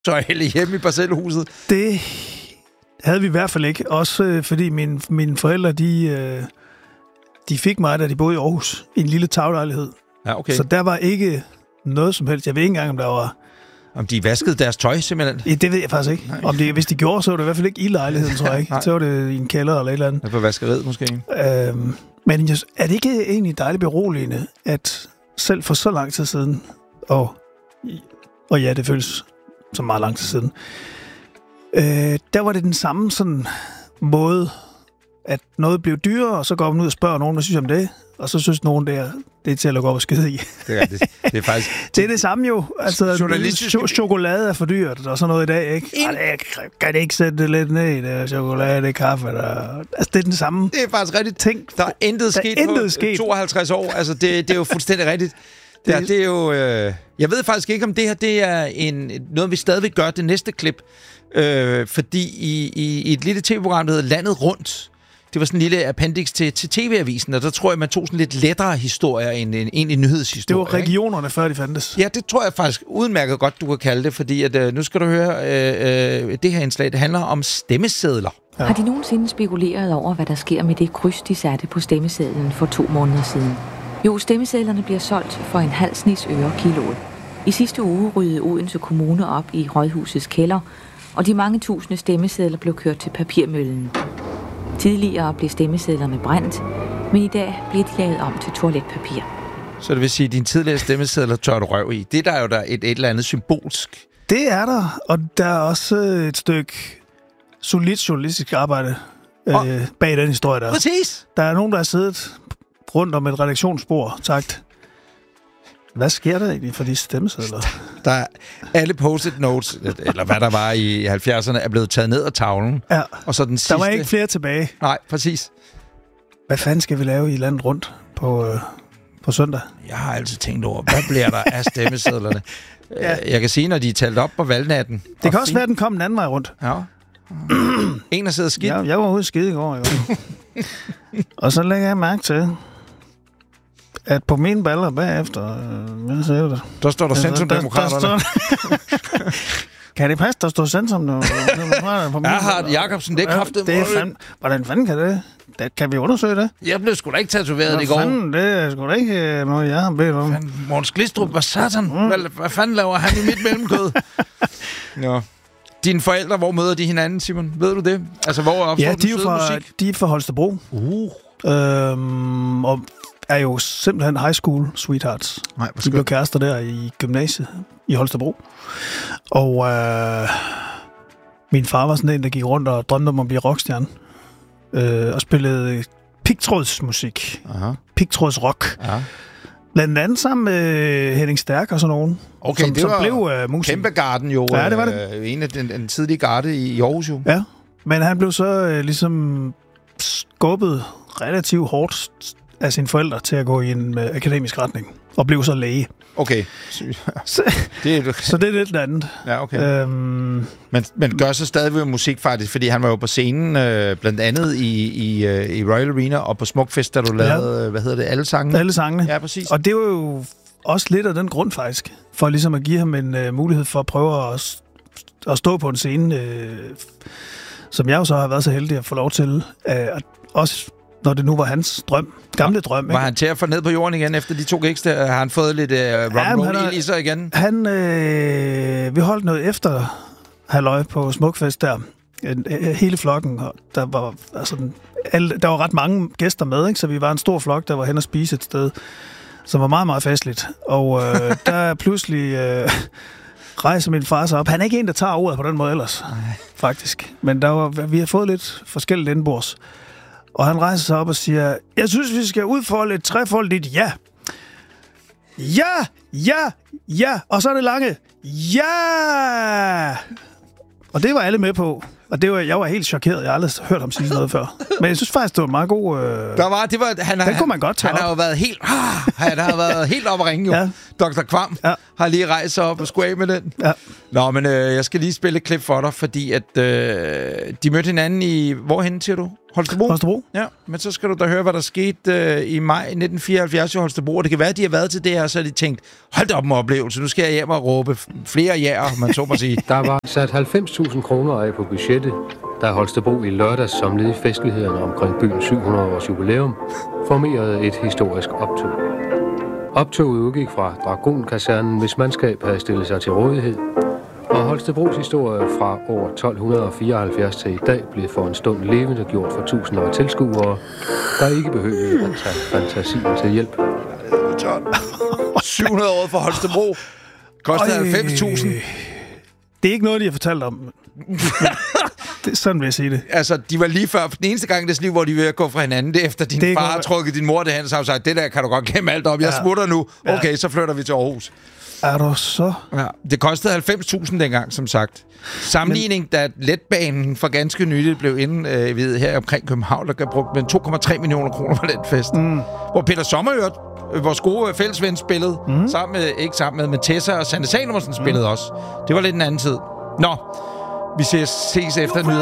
tøjle hjemme i parcelhuset? Det havde vi i hvert fald ikke. Også fordi mine forældre, de fik mig, da de boede i Aarhus, i en lille taglejlighed. Ja, okay. Så der var ikke noget som helst. Jeg ved ikke engang, om der var... Om de vaskede deres tøj, simpelthen? Ja, det ved jeg faktisk ikke. Hvis de gjorde, så var det i hvert fald ikke i lejligheden, tror jeg ikke. Så var det i en kælder eller et eller andet. På vaskeriet, måske. Men er det ikke egentlig dejligt beroligende, at selv for så lang tid siden, og ja, det føles som meget lang tid siden, der var det den samme sådan måde, at noget blev dyrere, og så går man ud og spørger nogen, der synes om det, og så synes nogen, det er til at lukke op og skide i. Det er faktisk... det er det samme jo. Altså, chokolade er for dyrt, og sådan noget i dag, ikke? Kan det ikke sætte det lidt ned i det chokolade, det kaffe, der... Altså, det er den samme... Det er faktisk rigtigt. Tænk, der er intet sket på 52 år. Altså, det er jo fuldstændig rigtigt. Det er jo... Jeg ved faktisk ikke, om det her det er noget, vi stadigvæk gør det næste klip. Fordi i et lille tv-program, der hedder Landet Rundt, det var sådan en lille appendix til TV-avisen, og der tror jeg, man tog sådan lidt lettere historier end en nyhedshistorie. Det var regionerne, før de fandtes. Ja, det tror jeg faktisk udmærket godt, du kan kalde det, fordi at, nu skal du høre, det her indslag, det handler om stemmesedler. Ja. Har de nogensinde spekuleret over, hvad der sker med det kryds, de satte på stemmesedlen for 2 måneder siden? Jo, stemmesedlerne bliver solgt for en halv snes øre kiloet. I sidste uge ryddede Odense Kommune op i rådhusets kælder, og de mange tusinde stemmesedler blev kørt til papirmøllen. Tidligere blev stemmesedlerne brændt, men i dag bliver de lavet om til toiletpapir. Så det vil sige, at dine tidligere stemmesedler tør du røv i. Det er der jo et eller andet symbolsk. Det er der, og der er også et stykke solidt journalistisk arbejde bag den historie der. Præcis! Der er nogen, der har siddet rundt om et redaktionsbord og sagt, hvad sker der egentlig for de stemmesedler? Der er alle post-it notes, eller hvad der var i 70'erne, er blevet taget ned af tavlen. Ja, og så den sidste... der var ikke flere tilbage. Nej, præcis. Hvad fanden skal vi lave i landet rundt på søndag? Jeg har altid tænkt over, hvad bliver der af stemmesedlerne? Ja. Jeg kan sige, når de er talt op på valgnatten. Det kan også være, at den kom en anden vej rundt. Ja. En der sidder skidt. Jeg var ude skide i går. Og så lægger jeg mærke til, at på mine baller bagefter, hvad siger du? Der står der Centrum-demokraterne. Kan det passe, der står Centrum-demokraterne på mine baller? Jacobsen, det er kraftigt. Hvordan fanden kan det? Kan vi undersøge det? Jeg blev sgu da ikke tatoveret i går. Fanden, det er sgu da ikke noget, jeg har bedt om. Måns Glistrup, hvad satan? Hvad fanden laver han i mit mellemkød? Ja. Dine forældre, hvor møder de hinanden, Simon? Ved du det? Altså, hvor opstår den søde musik? De er fra Holstebro. Og er jo simpelthen high school sweethearts. Nej, de blev kærester der i gymnasiet i Holstebro. Og min far var sådan en, der gik rundt og drømte om at blive rockstjerne. Og spillede pigtrådsmusik. Pigtrådsrock. Aha. Blandt andet sammen med Henning Stærk og sådan nogen. Okay, som blev musiker. Kæmpe garden jo. Ja, det var det. En af den tidlige garde i Aarhus jo. Ja, men han blev så ligesom skubbet relativt hårdt af sine forældre til at gå i en akademisk retning. Og blev så læge. Okay. Så det er lidt andet. Ja, okay. Men gør så stadig musik faktisk, fordi han var jo på scenen, blandt andet i Royal Arena og på Smukfest, da du lavede, hvad hedder det, alle sangene? Alle sangene. Ja, præcis. Og det var jo også lidt af den grund faktisk, for ligesom at give ham en mulighed for at prøve at stå på en scene, som jeg jo så har været så heldig at få lov til, også når det nu var hans gamle drøm. Var han til at få ned på jorden igen efter de 2 gigs der? Har han fået lidt rock'n'roll i sig igen? Vi holdt noget efter halløj på Smukfest der. Hele flokken. Der var ret mange gæster med, ikke? Så vi var en stor flok, der var hen og spise et sted, som var meget, meget festligt. Og der pludselig rejser min far sig op. Han er ikke en, der tager ordet på den måde ellers, faktisk. Men vi har fået lidt forskelligt indenbords. Og han rejser sig op og siger, jeg synes, vi skal udfolde et trefoldigt ja. Ja, ja, ja. Og så er det lange. Ja! Og det var alle med på. Og jeg var helt chokeret. Jeg har aldrig hørt ham sige noget før. Men jeg synes faktisk, det var en meget god... Den kunne man godt tage Han har jo været helt... han har været helt op at ringe, jo. Ja. Dr. Kvam har lige rejst sig op og skulle af med den. Ja. Nå, men jeg skal lige spille et klip for dig, fordi at de mødte hinanden i... Hvorhenne, siger du? Holstebro? Ja, men så skal du da høre, hvad der skete i maj 1974 i Holstebro. Og det kan være, at de har været til det her, så har de tænkt, hold da op med oplevelse, nu skal jeg hjem og råbe flere jæger, man så må sige. Der var sat 90.000 kroner af på budgettet, da Holstebro i lørdags som led i festlighederne omkring byens 700-års jubilæum formerede et historisk optog. Optoget udgik fra Dragonkasernen, hvis mandskab havde stillet sig til rådighed, og Holstebros historie fra år 1274 til i dag blev for en stund levende gjort for tusinder af tilskuere, der ikke behøvede at tage fantasien til hjælp. 700 år for Holstebro kostede 90.000. Det er ikke noget, de har fortalt om. Sådan vil jeg sige det. Altså, de var lige før, den eneste gang i deres liv, hvor de ville gå fra hinanden, det efter din far har trukket din mor det hen, så har sagt, det der kan du godt glemme alt om. Jeg smutter nu. Okay, så flytter vi til Aarhus. Er du så? Ja, det kostede 90.000 dengang, som sagt. Sammenligning, da letbanen for ganske nyligt blev inde her omkring København, der brugt med 2,3 millioner kroner på den fest. Hvor Peter Sommerørt, vores gode fællesven, spillede, med Tessa og Sanne Salomonsen spillede også. Det var lidt en anden tid. Nå, vi ses efter nyheder.